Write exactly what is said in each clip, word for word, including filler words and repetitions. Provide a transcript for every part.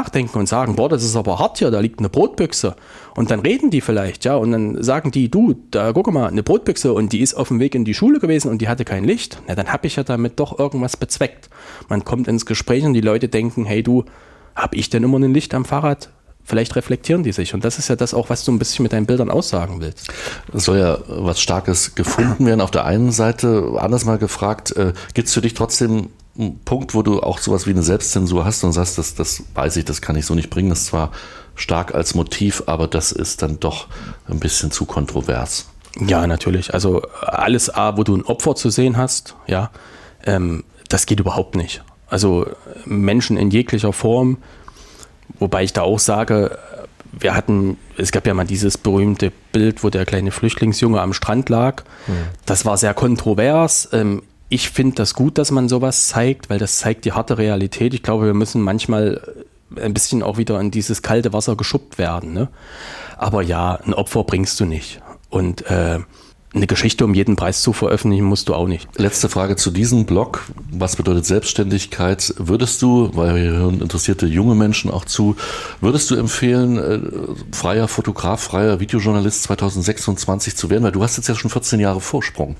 nachdenken und sagen, boah, das ist aber hart hier, da liegt eine Brotbüchse. Und dann reden die vielleicht, ja, und dann sagen die, du, da guck mal, eine Brotbüchse und die ist auf dem Weg in die Schule gewesen und die hatte kein Licht. Na, dann habe ich ja damit doch irgendwas bezweckt. Man kommt ins Gespräch und die Leute denken, hey du, habe ich denn immer ein Licht am Fahrrad? Vielleicht reflektieren die sich. Und das ist ja das auch, was du ein bisschen mit deinen Bildern aussagen willst. Es soll ja was Starkes gefunden werden auf der einen Seite. Anders mal gefragt, äh, gibt es für dich trotzdem einen Punkt, wo du auch sowas wie eine Selbstzensur hast und sagst, das, das weiß ich, das kann ich so nicht bringen. Das ist zwar stark als Motiv, aber das ist dann doch ein bisschen zu kontrovers. Ja, natürlich. Also alles A, wo du ein Opfer zu sehen hast, ja, ähm, das geht überhaupt nicht. Also Menschen in jeglicher Form, wobei ich da auch sage, wir hatten, es gab ja mal dieses berühmte Bild, wo der kleine Flüchtlingsjunge am Strand lag. Mhm. Das war sehr kontrovers. Ich finde das gut, dass man sowas zeigt, weil das zeigt die harte Realität. Ich glaube, wir müssen manchmal ein bisschen auch wieder in dieses kalte Wasser geschubbt werden. Ne? Aber ja, ein Opfer bringst du nicht. Und äh, eine Geschichte um jeden Preis zu veröffentlichen, musst du auch nicht. Letzte Frage zu diesem Blog. Was bedeutet Selbstständigkeit? Würdest du, weil wir hören interessierte junge Menschen auch zu, würdest du empfehlen, äh, freier Fotograf, freier Videojournalist zwanzig sechsundzwanzig zu werden? Weil du hast jetzt ja schon vierzehn Jahre Vorsprung.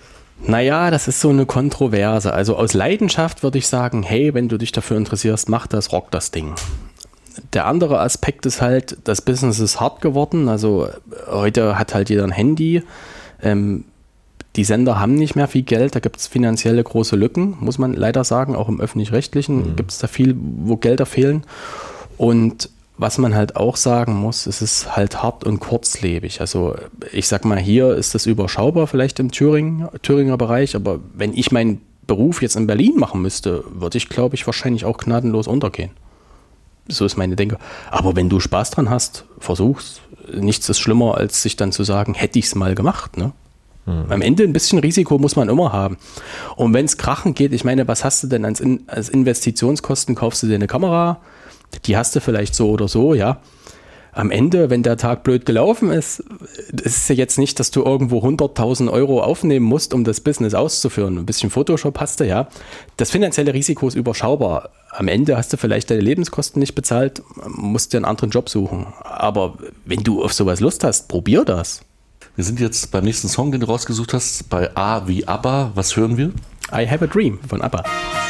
Naja, das ist so eine Kontroverse. Also aus Leidenschaft würde ich sagen, hey, wenn du dich dafür interessierst, mach das, rock das Ding. Der andere Aspekt ist halt, das Business ist hart geworden. Also heute hat halt jeder ein Handy. Ähm, die Sender haben nicht mehr viel Geld, da gibt es finanzielle große Lücken, muss man leider sagen, auch im Öffentlich-Rechtlichen mhm. gibt es da viel, wo Gelder fehlen. Und was man halt auch sagen muss, es ist halt hart und kurzlebig. Also ich sag mal, hier ist das überschaubar vielleicht im Thüringen, Thüringer Bereich, aber wenn ich meinen Beruf jetzt in Berlin machen müsste, würde ich, glaube ich, wahrscheinlich auch gnadenlos untergehen. So ist meine Denke. Aber wenn du Spaß dran hast, versuch's. Nichts ist schlimmer, als sich dann zu sagen, hätte ich es mal gemacht. Ne? Mhm. Am Ende ein bisschen Risiko muss man immer haben. Und wenn es krachen geht, ich meine, was hast du denn als, In- als Investitionskosten? Kaufst du dir eine Kamera? Die hast du vielleicht so oder so, ja. Am Ende, wenn der Tag blöd gelaufen ist, ist es ja jetzt nicht, dass du irgendwo hunderttausend Euro aufnehmen musst, um das Business auszuführen. Ein bisschen Photoshop hast du, ja. Das finanzielle Risiko ist überschaubar. Am Ende hast du vielleicht deine Lebenskosten nicht bezahlt, musst dir einen anderen Job suchen. Aber wenn du auf sowas Lust hast, probier das. Wir sind jetzt beim nächsten Song, den du rausgesucht hast, bei A wie ABBA. Was hören wir? I Have a Dream von ABBA.